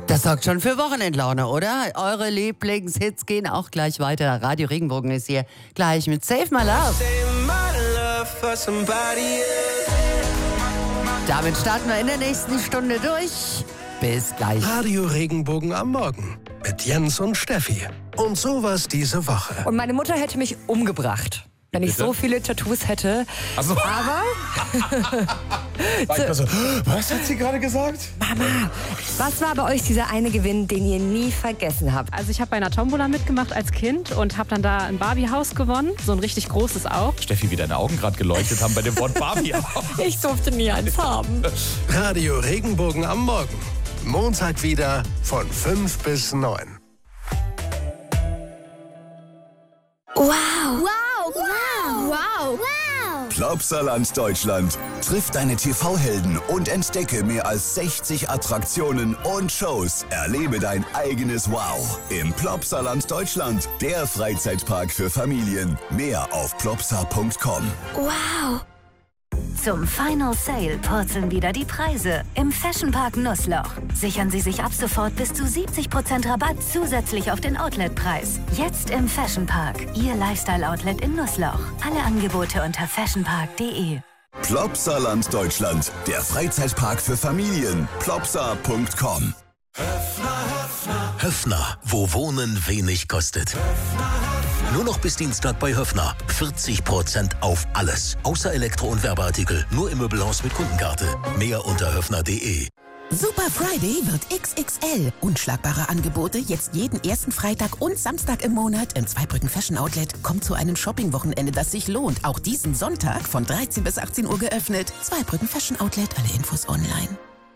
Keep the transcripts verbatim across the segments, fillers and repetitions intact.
Das sorgt schon für Wochenendlaune, oder? Eure Lieblingshits gehen auch gleich weiter. Radio Regenbogen ist hier gleich mit Save My Love. Damit starten wir in der nächsten Stunde durch. Bis gleich. Radio Regenbogen am Morgen mit Jens und Steffi. Und sowas diese Woche. Und meine Mutter hätte mich umgebracht, wenn ich Bitte? so viele Tattoos hätte. Ach so. Aber War ich da so, was hat sie gerade gesagt? Mama, was war bei euch dieser eine Gewinn, den ihr nie vergessen habt? Also ich habe bei einer Tombola mitgemacht als Kind und habe dann da ein Barbie-Haus gewonnen, so ein richtig großes auch. Steffi, wie deine Augen gerade geleuchtet haben bei dem Wort Barbie. Ich durfte nie eins haben. Radio Regenbogen am Morgen. Montag wieder von fünf bis neun. Wow. Wow. Wow. Wow. Wow. Plopsaland Deutschland. Triff deine T V-Helden und entdecke mehr als sechzig Attraktionen und Shows. Erlebe dein eigenes Wow im Plopsaland Deutschland. Der Freizeitpark für Familien. Mehr auf plopsa punkt com. Wow. Zum Final Sale purzeln wieder die Preise im Fashionpark Nussloch. Sichern Sie sich ab sofort bis zu siebzig Prozent Rabatt zusätzlich auf den Outletpreis. Jetzt im Fashionpark, Ihr Lifestyle-Outlet in Nussloch. Alle Angebote unter fashionpark punkt de. Plopsaland Deutschland. Der Freizeitpark für Familien. plopsa punkt com. Höffner, wo Wohnen wenig kostet. Nur noch bis Dienstag bei Höffner. vierzig Prozent auf alles. Außer Elektro- und Werbeartikel. Nur im Möbelhaus mit Kundenkarte. Mehr unter höffner punkt de. Super Friday wird X X L. Unschlagbare Angebote jetzt jeden ersten Freitag und Samstag im Monat im Zweibrücken Fashion Outlet. Kommt zu einem Shopping-Wochenende, das sich lohnt. Auch diesen Sonntag von dreizehn bis achtzehn Uhr geöffnet. Zweibrücken Fashion Outlet. Alle Infos online.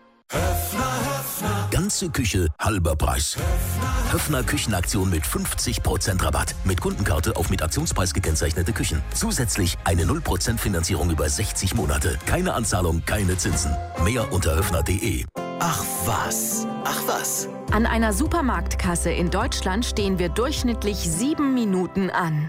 Ganze Küche, halber Preis. Höffner Küchenaktion mit fünfzig Prozent Rabatt. Mit Kundenkarte auf mit Aktionspreis gekennzeichnete Küchen. Zusätzlich eine null Prozent Finanzierung über sechzig Monate. Keine Anzahlung, keine Zinsen. Mehr unter höffner punkt de. Ach was, ach was. An einer Supermarktkasse in Deutschland stehen wir durchschnittlich sieben Minuten an.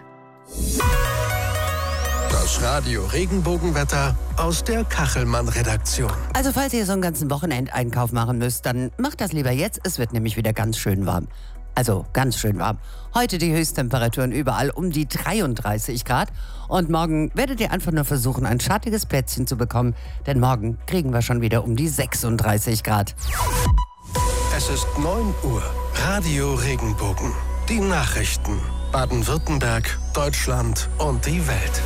Das Radio Regenbogenwetter aus der Kachelmann-Redaktion. Also falls ihr so einen ganzen Wochenendeinkauf machen müsst, dann macht das lieber jetzt. Es wird nämlich wieder ganz schön warm. Also ganz schön warm. Heute die Höchsttemperaturen überall um die dreiunddreißig Grad. Und morgen werdet ihr einfach nur versuchen, ein schattiges Plätzchen zu bekommen. Denn morgen kriegen wir schon wieder um die sechsunddreißig Grad. Es ist neun Uhr. Radio Regenbogen. Die Nachrichten. Baden-Württemberg, Deutschland und die Welt.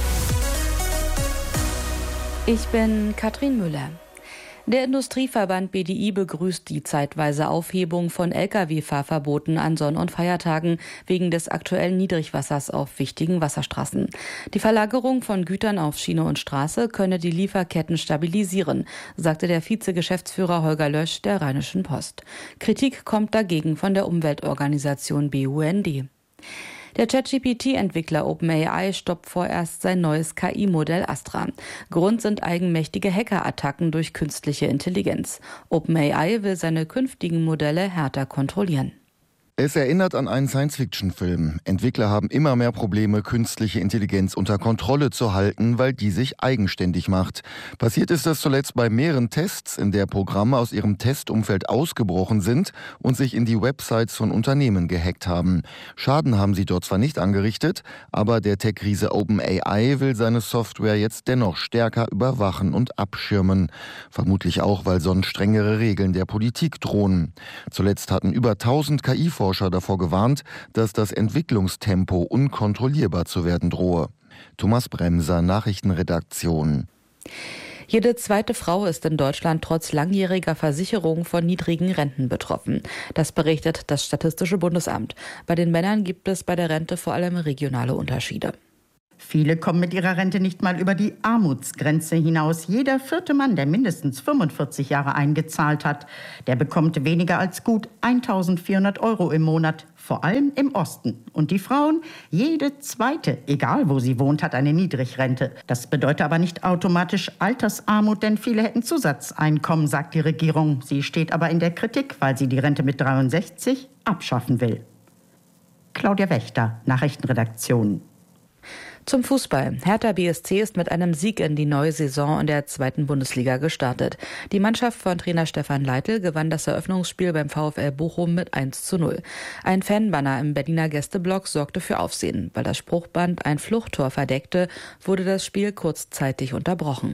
Ich bin Katrin Müller. Der Industrieverband B D I begrüßt die zeitweise Aufhebung von L K W-Fahrverboten an Sonn- und Feiertagen wegen des aktuellen Niedrigwassers auf wichtigen Wasserstraßen. Die Verlagerung von Gütern auf Schiene und Straße könne die Lieferketten stabilisieren, sagte der Vizegeschäftsführer Holger Lösch der Rheinischen Post. Kritik kommt dagegen von der Umweltorganisation B U N D. Der ChatGPT-Entwickler OpenAI stoppt vorerst sein neues K I-Modell Astra. Grund sind eigenmächtige Hackerattacken durch künstliche Intelligenz. OpenAI will seine künftigen Modelle härter kontrollieren. Es erinnert an einen Science-Fiction-Film. Entwickler haben immer mehr Probleme, künstliche Intelligenz unter Kontrolle zu halten, weil die sich eigenständig macht. Passiert ist das zuletzt bei mehreren Tests, in der Programme aus ihrem Testumfeld ausgebrochen sind und sich in die Websites von Unternehmen gehackt haben. Schaden haben sie dort zwar nicht angerichtet, aber der Tech-Riese OpenAI will seine Software jetzt dennoch stärker überwachen und abschirmen. Vermutlich auch, weil sonst strengere Regeln der Politik drohen. Zuletzt hatten über tausend K I-Forscher davor gewarnt, dass das Entwicklungstempo unkontrollierbar zu werden drohe. Thomas Bremser, Nachrichtenredaktion. Jede zweite Frau ist in Deutschland trotz langjähriger Versicherung von niedrigen Renten betroffen. Das berichtet das Statistische Bundesamt. Bei den Männern gibt es bei der Rente vor allem regionale Unterschiede. Viele kommen mit ihrer Rente nicht mal über die Armutsgrenze hinaus. Jeder vierte Mann, der mindestens fünfundvierzig Jahre eingezahlt hat, der bekommt weniger als gut eintausendvierhundert Euro im Monat, vor allem im Osten. Und die Frauen, jede zweite, egal wo sie wohnt, hat eine Niedrigrente. Das bedeutet aber nicht automatisch Altersarmut, denn viele hätten Zusatzeinkommen, sagt die Regierung. Sie steht aber in der Kritik, weil sie die Rente mit dreiundsechzig abschaffen will. Claudia Wächter, Nachrichtenredaktion. Zum Fußball. Hertha B S C ist mit einem Sieg in die neue Saison in der zweiten Bundesliga gestartet. Die Mannschaft von Trainer Stefan Leitl gewann das Eröffnungsspiel beim VfL Bochum mit eins zu null. Ein Fanbanner im Berliner Gästeblock sorgte für Aufsehen. Weil das Spruchband ein Fluchttor verdeckte, wurde das Spiel kurzzeitig unterbrochen.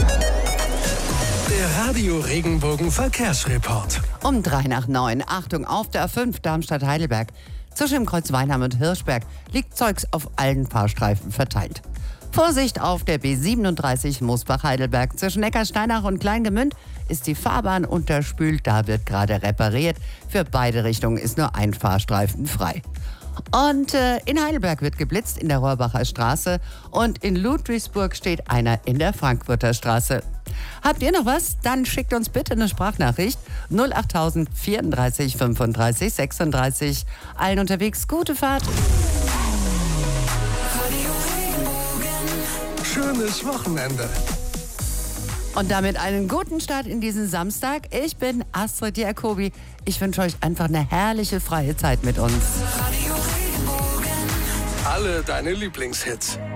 Der Radio Regenbogen Verkehrsreport. Um drei nach neun. Achtung, auf der A fünf Darmstadt-Heidelberg. Zwischen dem Kreuz Weinheim und Hirschberg liegt Zeugs auf allen Fahrstreifen verteilt. Vorsicht auf der B siebenunddreißig Mosbach-Heidelberg. Zwischen Neckarsteinach und Kleingemünd ist die Fahrbahn unterspült. Da wird gerade repariert. Für beide Richtungen ist nur ein Fahrstreifen frei. Und äh, in Heidelberg wird geblitzt in der Rohrbacher Straße und in Ludwigsburg steht einer in der Frankfurter Straße. Habt ihr noch was? Dann schickt uns bitte eine Sprachnachricht null acht null null vierunddreißig fünfunddreißig sechsunddreißig. Allen unterwegs gute Fahrt. Schönes Wochenende. Und damit einen guten Start in diesen Samstag. Ich bin Astrid Jacobi. Ich wünsche euch einfach eine herrliche freie Zeit mit uns. Alle deine Lieblingshits.